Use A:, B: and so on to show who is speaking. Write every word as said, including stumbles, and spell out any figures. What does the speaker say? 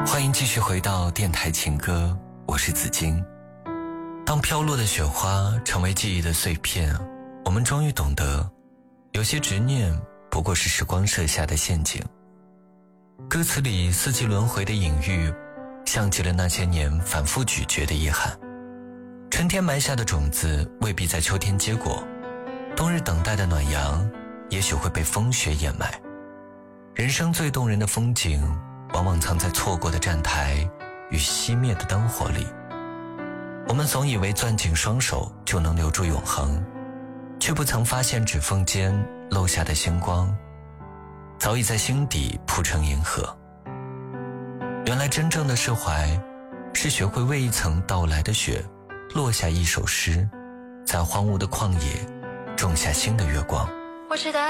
A: 欢迎继续回到电台情歌，我是子金。当飘落的雪花成为记忆的碎片，我们终于懂得，有些执念不过是时光设下的陷阱。歌词里四季轮回的隐喻，像极了那些年反复咀嚼的遗憾。春天埋下的种子未必在秋天结果，冬日等待的暖阳也许会被风雪掩埋。人生最动人的风景，往往藏在错过的站台与熄灭的灯火里。我们总以为攥紧双手就能留住永恒，却不曾发现指缝间漏下的星光，早已在心底铺成银河。原来真正的释怀，是学会为一层到来的雪落下一首诗，在荒芜的旷野种下新的月光。
B: 我知道